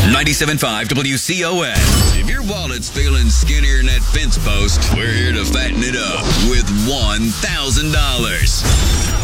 97.5 WCOS. If your wallet's feeling skinnier than that fence post, we're here to fatten it up with $1,000.